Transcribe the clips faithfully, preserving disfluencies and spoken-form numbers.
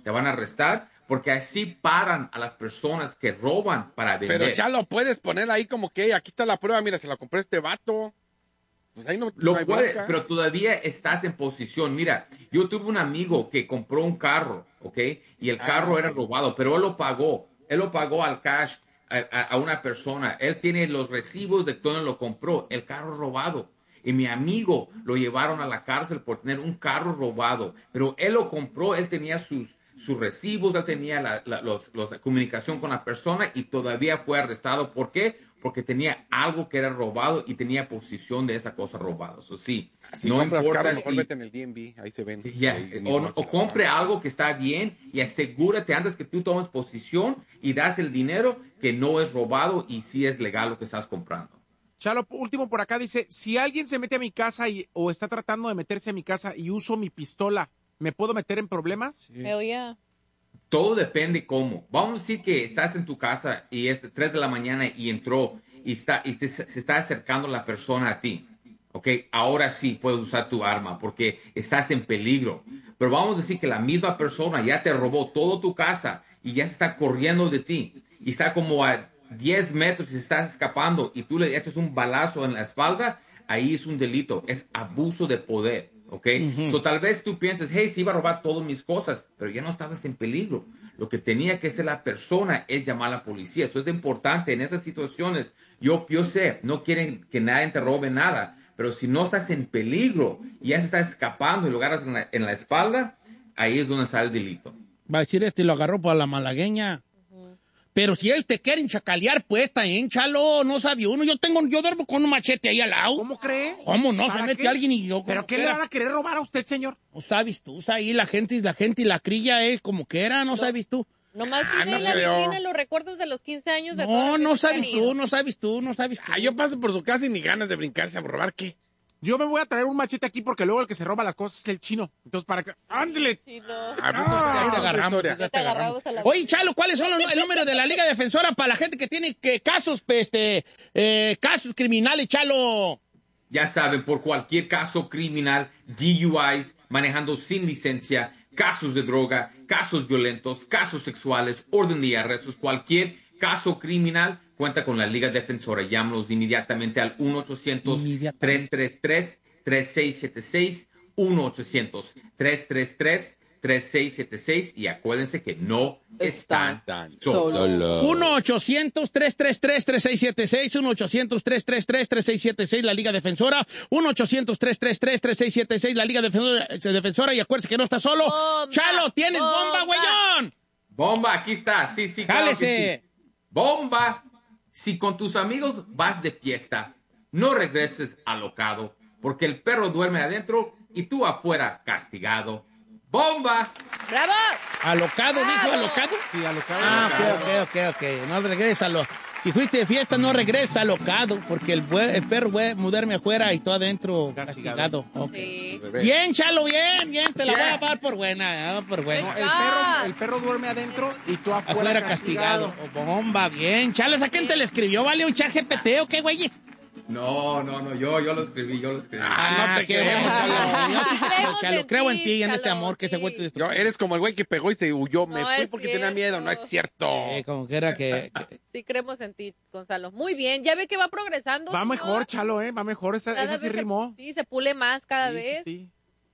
te van a arrestar, porque así paran a las personas que roban para vender. Pero ya lo puedes poner ahí como que aquí está la prueba, mira, se la compré a este vato. Pues ahí no, Lo no hay puede, bronca. pero todavía estás en posición. Mira, yo tuve un amigo que compró un carro, ¿ok? Y el carro Ah, era ok. robado, pero él lo pagó. Él lo pagó al cash a, a- a una persona. Él tiene los recibos de dónde lo compró. El carro robado. Y mi amigo lo llevaron a la cárcel por tener un carro robado. Pero él lo compró, él tenía sus, sus recibos, él tenía la, la, los, los- la comunicación con la persona y todavía fue arrestado. ¿Por qué? Porque tenía algo que era robado y tenía posesión de esa cosa robada. Eso sí, Si no compras importa carro, mejor si... vete en el D M V, ahí se ven. Sí, y ya, ahí eh, mismo O, hacen o la compre tranza. algo que está bien y asegúrate antes que tú tomes posición y das el dinero que no es robado y sí es legal lo que estás comprando. Chalo, último por acá dice, si alguien se mete a mi casa y, o está tratando de meterse a mi casa y uso mi pistola, ¿me puedo meter en problemas? Hell yeah. Todo depende cómo. Vamos a decir que estás en tu casa y es de tres de la mañana y entró y, está, y te- se está acercando la persona a ti. ¿Ok? Ahora sí puedes usar tu arma porque estás en peligro. Pero vamos a decir que la misma persona ya te robó toda tu casa y ya se está corriendo de ti y está como a diez metros y se está escapando y tú le echas un balazo en la espalda, ahí es un delito. Es abuso de poder. ¿Ok? Ujú. So, tal vez tú pienses, hey, sí iba a robar todas mis cosas, pero ya no estabas en peligro. Lo que tenía que hacer la persona es llamar a la policía. Eso es importante en esas situaciones. Yo, yo sé, no quieren que nadie te robe nada, pero si no estás en peligro y ya se está escapando y lo agarras en la, en la espalda, ahí es donde sale el delito. Va a decir este lo agarró por la malagueña. Pero si ellos te quieren chacalear, pues también, chalo, no sabe uno. Yo tengo, yo duermo con un machete ahí al lado. ¿Cómo cree? ¿Cómo no? Se ¿Para mete qué? alguien y yo. ¿Pero como qué le quiera. van a querer robar a usted, señor? No sabes tú, ahí la gente, la gente y la crilla es como que era, no, sabes tú. Nomás Ah, tiene no en la creo. vitrina los recuerdos de los quince años de todas No, las no veces que sabes han tú, ido. no sabes tú, no sabes tú. Ah, yo paso por su casa y ni ganas de brincarse a robar, ¿qué? Yo me voy a traer un machete aquí porque luego el que se roba las cosas es el chino. Entonces, para que... ¡Ándele! Sí, no. Ah, pues, Ya esa es te otra agarramos, historia. ya te agarramos a la... Oye, Chalo, ¿cuáles son los, el número de la Liga Defensora para la gente que tiene que casos, pues, este, eh, casos criminales, Chalo? Ya saben, por cualquier caso criminal, D U Is, manejando sin licencia, casos de droga, casos violentos, casos sexuales, orden de arrestos, cualquier caso criminal, cuenta con la Liga Defensora. Llámanos inmediatamente al uno ochocientos, tres tres tres, tres seis siete seis, uno ochocientos, tres tres tres, tres seis siete seis y acuérdense que no están solos. uno ochocientos, tres tres tres, tres seis siete seis, uno ochocientos, tres tres tres, tres seis siete seis, la Liga Defensora, uno ochocientos, tres tres tres, tres seis siete seis, la Liga Defensora, defensora y acuérdense que no está solo. Bomba, Chalo, ¿tienes bomba, bomba. güeyón? Bomba, aquí está. Sí, sí, claro que Jálese. sí. Bomba. Si con tus amigos vas de fiesta, no regreses alocado, porque el perro duerme adentro y tú afuera castigado. ¡Bomba! ¡Bravo! ¿Alocado, dijo ¡Bravo! alocado? Sí, alocado. Ah, ok, ok, ok, ok. No regresa lo. Si fuiste de fiesta, no regresa alocado, porque el, bue- el perro bue- duerme afuera y tú adentro castigado. Castigado. Ok. Sí. Bien, Chalo, bien, bien, te la voy a Bien. dar por buena, ah, por No, buena. el perro, el perro duerme adentro y tú afuera, Afuera castigado. Oh, bomba, bien. Chalo, ¿a quién te le escribió? ¿Vale un chat G P T o qué, güeyes? No, no, no, yo, yo lo escribí, yo lo escribí. Ah, no te qué queremos, bueno. Chalo. Yo sí te creo, Creemos Chalo. en Creo en ti, ti, en este Chalo, amor que ese sí. güey te Yo, destruyó. eres como el güey que pegó y se huyó. Me No fui es porque tenía miedo. No es cierto. Eh, como que era que... que- Sí, creemos en ti, Gonzalo. Muy bien, ya ve que va progresando. Va señor. mejor, Chalo, ¿eh? Va mejor. Esa, Cada esa sí vez se- rimó. Sí, se pule más cada Sí, vez. sí,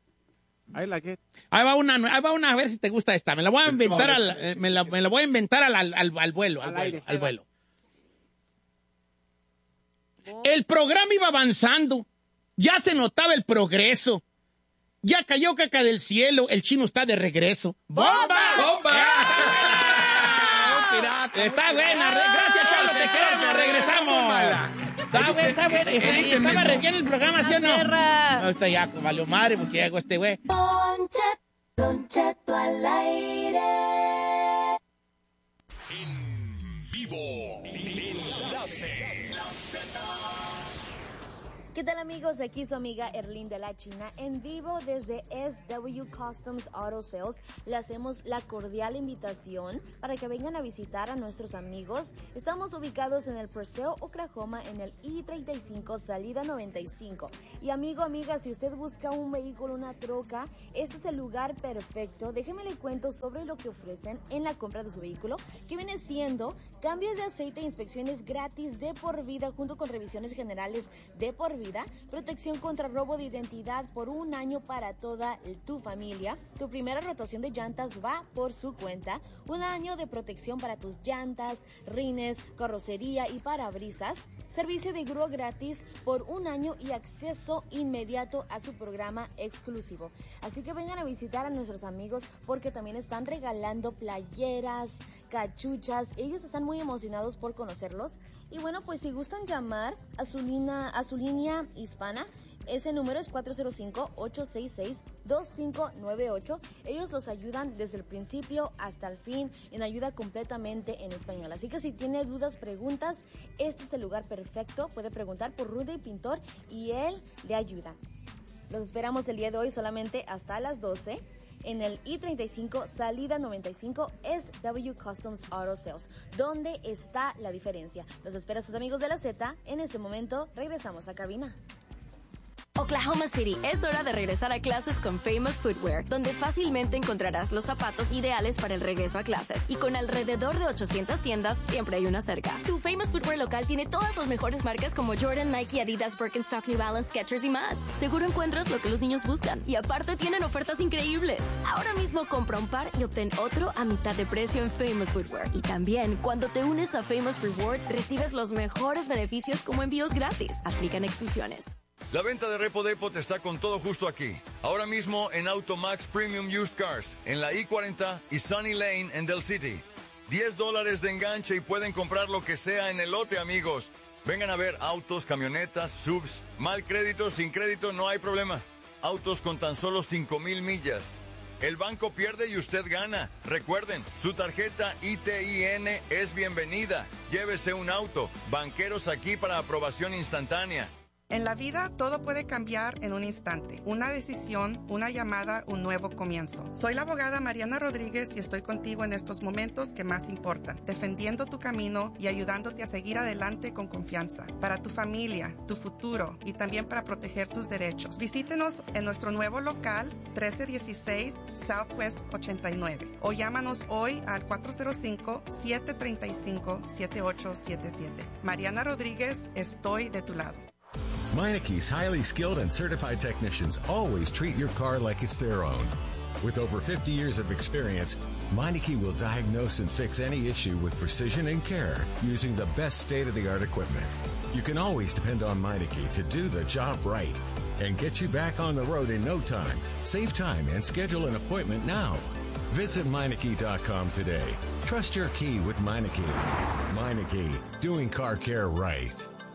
sí. I like it. Ahí va una, ahí va una, a ver si te gusta esta. Me la voy a inventar No, al, eh, me la, me la voy a inventar al, al, al, al vuelo, al, Al vuelo, aire. al vuelo. El programa iba avanzando. Ya se notaba el progreso. Ya cayó caca del cielo. El chino está de regreso. ¡Bomba! ¡Bomba! Está buena. re- Gracias, Chalo. Te queremos. Regresamos. Está buena, está buena. Estaba re bien el programa, ¿sí o no? Tierra. No, está ya, valió madre porque ya llegó este güey. Don Cheto, Don Cheto al aire. Vivo. Enlace. ¿Qué ¿Qué tal, amigos? Aquí su amiga Erlín de la China en vivo desde S W Customs Auto Sales. Le hacemos la cordial invitación para que vengan a visitar a nuestros amigos. Estamos ubicados en el Purcell, Oklahoma, en el I treinta y cinco, salida noventa y cinco. Y amigo, amiga, si usted busca un vehículo, una troca, este es el lugar perfecto. Déjeme le cuento sobre lo que ofrecen en la compra de su vehículo, que viene siendo cambios de aceite e inspecciones gratis de por vida, junto con revisiones generales de por vida, protección contra robo de identidad por un año para toda tu familia. Tu primera rotación de llantas va por su cuenta, un año de protección para tus llantas, rines, carrocería y parabrisas, servicio de grúa gratis por un año y acceso inmediato a su programa exclusivo. Así que vengan a visitar a nuestros amigos porque también están regalando playeras, cachuchas. Ellos están muy emocionados por conocerlos. Y bueno, pues si gustan llamar a su, lina, a su línea hispana, ese número es cuatro cero cinco, ocho seis seis, dos cinco nueve ocho. Ellos los ayudan desde el principio hasta el fin en ayuda completamente en español. Así que si tiene dudas, preguntas, este es el lugar perfecto. Puede preguntar por Rudy Pintor y él le ayuda. Los esperamos el día de hoy solamente hasta las doce. En el I treinta y cinco, salida noventa y cinco, S W Customs Auto Sales. ¿Dónde está la diferencia? Los espera sus amigos de la Z. En este momento, regresamos a cabina. Oklahoma City, es hora de regresar a clases con Famous Footwear, donde fácilmente encontrarás los zapatos ideales para el regreso a clases. Y con alrededor de ochocientas tiendas, siempre hay una cerca. Tu Famous Footwear local tiene todas las mejores marcas como Jordan, Nike, Adidas, Birkenstock, New Balance, Skechers y más. Seguro encuentras lo que los niños buscan. Y aparte tienen ofertas increíbles. Ahora mismo compra un par y obtén otro a mitad de precio en Famous Footwear. Y también, cuando te unes a Famous Rewards, recibes los mejores beneficios como envíos gratis. Aplican exclusiones. La venta de Repo Depot está con todo justo aquí. Ahora mismo en Automax Premium Used Cars, en la I cuarenta y Sunny Lane en Del City. diez dólares de enganche y pueden comprar lo que sea en el lote, amigos. Vengan a ver autos, camionetas, subs, mal crédito, sin crédito, no hay problema. Autos con tan solo cinco mil millas. El banco pierde y usted gana. Recuerden, su tarjeta I T I N es bienvenida. Llévese un auto. Banqueros aquí para aprobación instantánea. En la vida todo puede cambiar en un instante. Una decisión, una llamada, un nuevo comienzo. Soy la abogada Mariana Rodríguez y estoy contigo en estos momentos que más importan, defendiendo tu camino y ayudándote a seguir adelante con confianza. Para tu familia, tu futuro y también para proteger tus derechos. Visítenos en nuestro nuevo local trece dieciséis Southwest ochenta y nueve o llámanos hoy al cuatro cero cinco, siete tres cinco, siete ocho siete siete. Mariana Rodríguez, estoy de tu lado. Meineke's highly skilled and certified technicians always treat your car like it's their own. With over fifty years of experience, Meineke will diagnose and fix any issue with precision and care using the best state-of-the-art equipment. You can always depend on Meineke to do the job right and get you back on the road in no time. Save time and schedule an appointment now. Visit Meineke dot com today. Trust your key with Meineke. Meineke, doing car care right.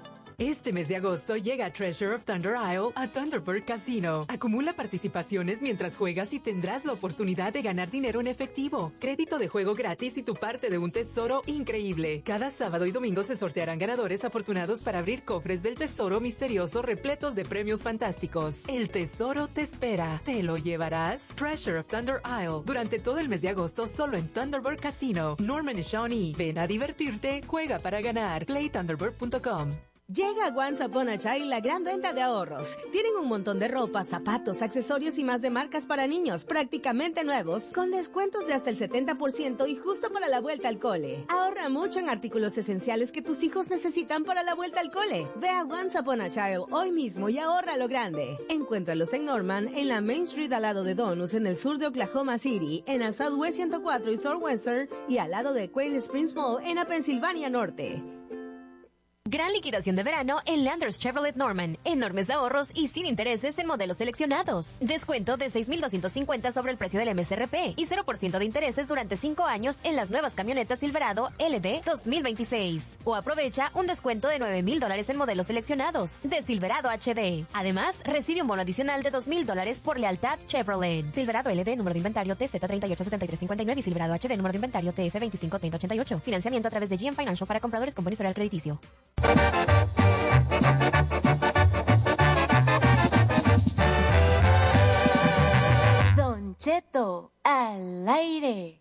Este mes de agosto llega Treasure of Thunder Isle a Thunderbird Casino. Acumula participaciones mientras juegas y tendrás la oportunidad de ganar dinero en efectivo, crédito de juego gratis y tu parte de un tesoro increíble. Cada sábado y domingo se sortearán ganadores afortunados para abrir cofres del tesoro misterioso repletos de premios fantásticos. El tesoro te espera. ¿Te lo llevarás? Treasure of Thunder Isle. Durante todo el mes de agosto solo en Thunderbird Casino. Norman y Shawnee. Ven a divertirte, juega para ganar. play thunderbird punto com. Llega a Once Upon a Child la gran venta de ahorros. Tienen un montón de ropa, zapatos, accesorios y más de marcas para niños, prácticamente nuevos, con descuentos de hasta el setenta por ciento y justo para la vuelta al cole. Ahorra mucho en artículos esenciales que tus hijos necesitan para la vuelta al cole. Ve a Once Upon a Child hoy mismo y ahorra lo grande. Encuéntralos en Norman, en la Main Street al lado de Donus, en el sur de Oklahoma City, en la Southwest ciento cuatro y Southwestern y al lado de Quail Springs Mall en la Pensilvania Norte. Gran liquidación de verano en Landers Chevrolet Norman. Enormes ahorros y sin intereses en modelos seleccionados. Descuento de seis mil doscientos cincuenta sobre el precio del M S R P y cero por ciento de intereses durante cinco años en las nuevas camionetas Silverado L D dos mil veintiséis. O aprovecha un descuento de nueve mil dólares en modelos seleccionados de Silverado H D. Además, recibe un bono adicional de dos mil dólares por lealtad Chevrolet. Silverado L D, número de inventario T Z tres ocho siete tres cinco nueve y Silverado H D, número de inventario T F veinticinco treinta ochenta y ocho. Financiamiento a través de G M Financial para compradores con buen historial crediticio. Cheto al aire.